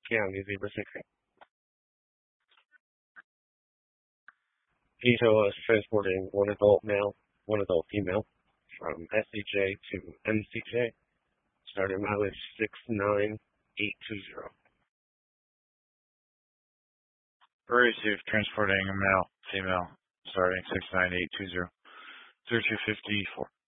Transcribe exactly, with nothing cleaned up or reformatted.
County zero six eight. Vito is transporting one adult male, one adult female from S C J to M C J. Starting mileage six nine eight two zero. Received transporting a male, female, starting six nine eight two zero. zero two fifty-four.